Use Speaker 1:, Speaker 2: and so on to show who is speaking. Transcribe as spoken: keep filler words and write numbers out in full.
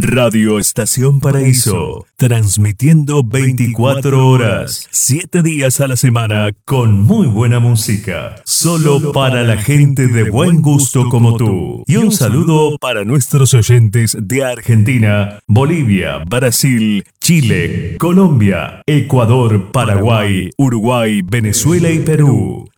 Speaker 1: Radio Estación Paraíso, transmitiendo veinticuatro horas, siete días a la semana, con muy buena música, solo para la gente de buen gusto como tú. Y un saludo para nuestros oyentes de Argentina, Bolivia, Brasil, Chile, Colombia, Ecuador, Paraguay, Uruguay, Venezuela y Perú.